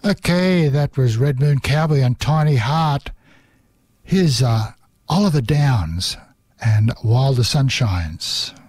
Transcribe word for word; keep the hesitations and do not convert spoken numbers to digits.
Okay, that was Red Moon Cowboy and Tiny Heart. Here's uh, Oliver Downs and While the Sun Shines.